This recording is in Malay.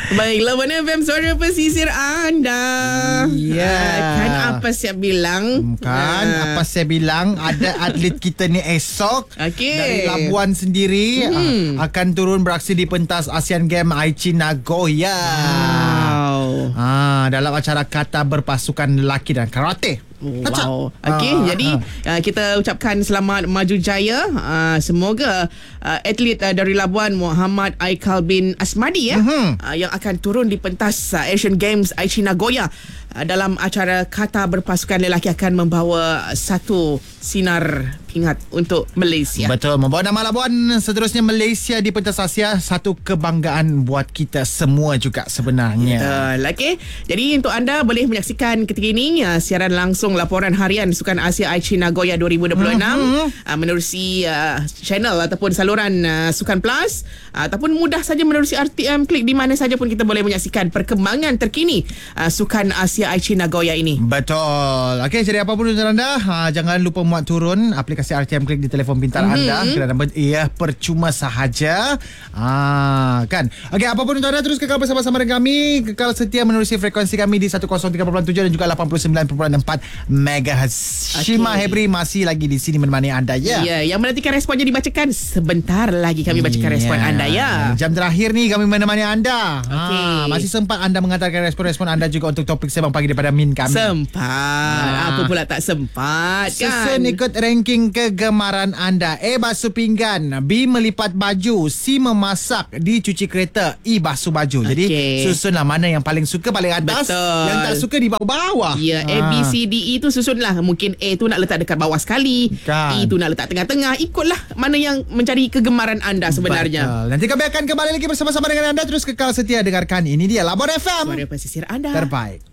Baiklah, Warna FM, suara pesisir anda. Ya. Kan apa saya bilang? Apa saya bilang, ada atlet kita ni esok dari Labuan sendiri akan turun beraksi di pentas Asian Games Aichi Nagoya. Dalam acara kata berpasukan lelaki dan karate. Wow. Jadi kita ucapkan selamat maju jaya. Semoga atlet dari Labuan, Muhammad Aikal bin Asmadi yang akan turun di pentas Asian Games Aichi Nagoya dalam acara kata berpasukan lelaki akan membawa satu sinar pingat untuk Malaysia. Betul, membawa nama Labuan seterusnya Malaysia di pentas Asia, satu kebanggaan buat kita semua juga sebenarnya. Betul. Jadi untuk anda boleh menyaksikan ketika ini siaran langsung laporan harian Sukan Asia Aichi Nagoya 2026 menerusi channel ataupun saluran Sukan Plus, ataupun mudah saja menerusi RTM Klik, di mana saja pun kita boleh menyaksikan perkembangan terkini Sukan Asia Aichi Nagoya ini. Betul. Jadi apapun tujuan anda, jangan lupa muat turun aplikasi RTM Klik di telefon pintar anda, kerana ia percuma sahaja. Kan. Apapun tujuan anda, terus kekal bersama-sama dengan kami, kekal setia menerusi frekuensi kami di 103.7 dan juga 89.4 MHz. Shima Hebri masih lagi di sini menemani anda ya. Ya, yang menantikan responnya dibacakan sebentar lagi kami bacakan respon anda ya. Jam terakhir ni kami menemani anda. Masih sempat anda mengatakan respon-respon anda juga untuk topik Sembang Pagi daripada min kami. Sempat. Apa pula tak sempat kan? Susun ikut ranking kegemaran anda. A. Basuh pinggan, B. melipat baju, C. memasak, D. cuci kereta, E. basuh baju. Jadi susunlah mana yang paling suka paling atas. Betul. Yang tak suka di bawah-bawah. Ya, A, B, C, D, E tu susunlah. Mungkin A tu nak letak dekat bawah sekali, E tu nak letak tengah-tengah. Ikutlah mana yang mencari kegemaran anda sebenarnya. Betul. Nanti kami akan kembali lagi bersama-sama dengan anda. Terus kekal setia dengarkan. Ini dia Labuan FM, suara pesisir anda terbaik.